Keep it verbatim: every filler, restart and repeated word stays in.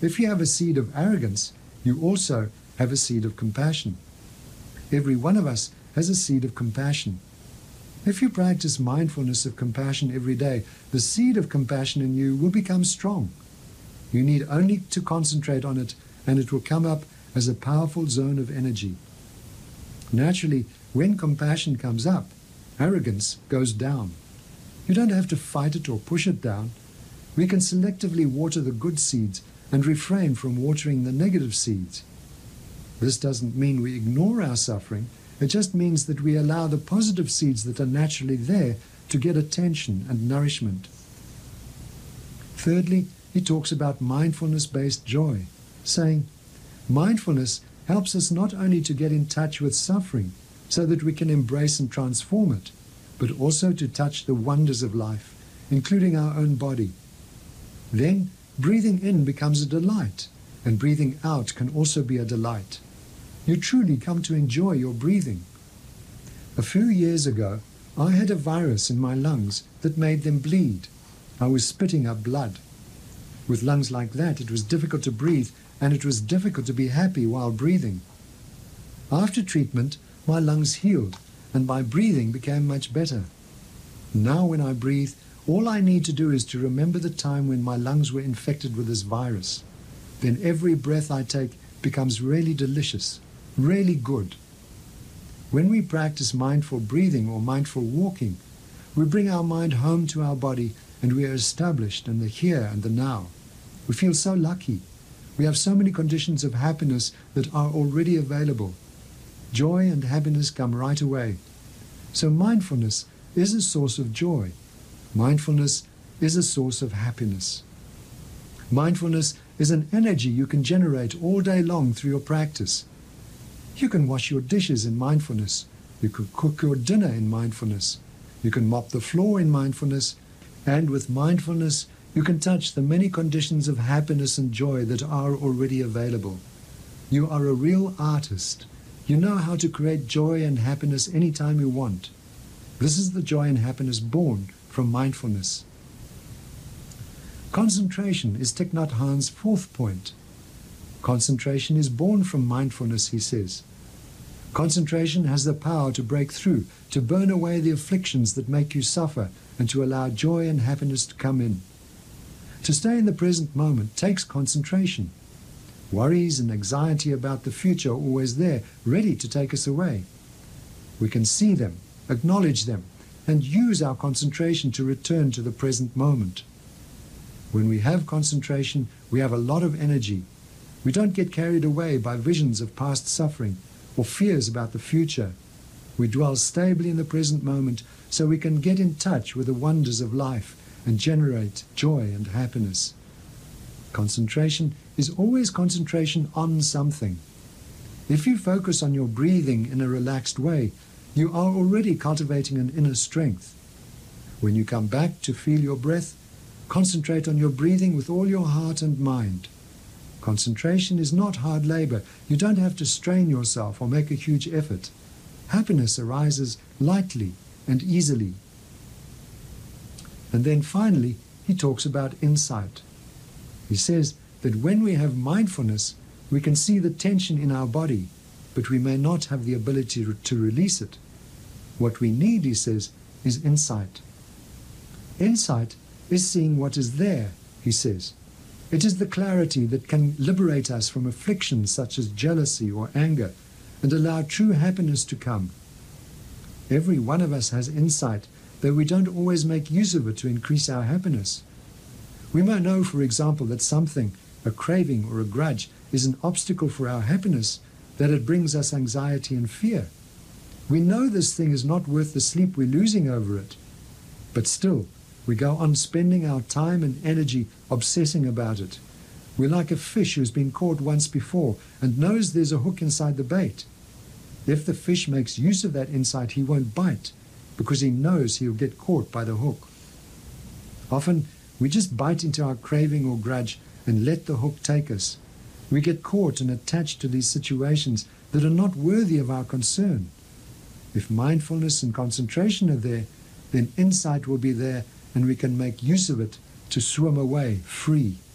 If you have a seed of arrogance, you also have a seed of compassion. Every one of us has a seed of compassion. If you practice mindfulness of compassion every day, the seed of compassion in you will become strong. You need only to concentrate on it, and it will come up as a powerful zone of energy. Naturally, when compassion comes up, arrogance goes down. You don't have to fight it or push it down. We can selectively water the good seeds and refrain from watering the negative seeds. This doesn't mean we ignore our suffering. It just means that we allow the positive seeds that are naturally there to get attention and nourishment. Thirdly, he talks about mindfulness-based joy, saying, mindfulness helps us not only to get in touch with suffering so that we can embrace and transform it, but also to touch the wonders of life, including our own body. Then, breathing in becomes a delight, and breathing out can also be a delight. You truly come to enjoy your breathing. A few years ago, I had a virus in my lungs that made them bleed. I was spitting up blood. With lungs like that, it was difficult to breathe, and it was difficult to be happy while breathing. After treatment, my lungs healed, and my breathing became much better. Now when I breathe, all I need to do is to remember the time when my lungs were infected with this virus. Then every breath I take becomes really delicious, really good. When we practice mindful breathing or mindful walking, we bring our mind home to our body, and we are established in the here and the now. We feel so lucky. We have so many conditions of happiness that are already available. Joy and happiness come right away. So mindfulness is a source of joy. Mindfulness is a source of happiness. Mindfulness is an energy you can generate all day long through your practice. You can wash your dishes in mindfulness. You can cook your dinner in mindfulness. You can mop the floor in mindfulness. And with mindfulness, you can touch the many conditions of happiness and joy that are already available. You are a real artist. You know how to create joy and happiness anytime you want. This is the joy and happiness born from mindfulness. Concentration is Thich Nhat Hanh's fourth point. Concentration is born from mindfulness, he says. Concentration has the power to break through, to burn away the afflictions that make you suffer, and to allow joy and happiness to come in. To stay in the present moment takes concentration. Worries and anxiety about the future are always there, ready to take us away. We can see them, acknowledge them, and use our concentration to return to the present moment. When we have concentration, we have a lot of energy. We don't get carried away by visions of past suffering or fears about the future. We dwell stably in the present moment so we can get in touch with the wonders of life and generate joy and happiness. Concentration is always concentration on something. If you focus on your breathing in a relaxed way, you are already cultivating an inner strength. When you come back to feel your breath, concentrate on your breathing with all your heart and mind. Concentration is not hard labor. You don't have to strain yourself or make a huge effort. Happiness arises lightly and easily. And then finally, he talks about insight. He says that when we have mindfulness, we can see the tension in our body, but we may not have the ability to release it. What we need, he says, is insight. Insight is seeing what is there, he says. It is the clarity that can liberate us from afflictions such as jealousy or anger and allow true happiness to come. Every one of us has insight, though we don't always make use of it to increase our happiness. We might know, for example, that something, a craving or a grudge, is an obstacle for our happiness, that it brings us anxiety and fear. We know this thing is not worth the sleep we're losing over it, but still, we go on spending our time and energy obsessing about it. We're like a fish who's been caught once before and knows there's a hook inside the bait. If the fish makes use of that insight, he won't bite, because he knows he'll get caught by the hook. Often, we just bite into our craving or grudge and let the hook take us. We get caught and attached to these situations that are not worthy of our concern. If mindfulness and concentration are there, then insight will be there, and we can make use of it to swim away free.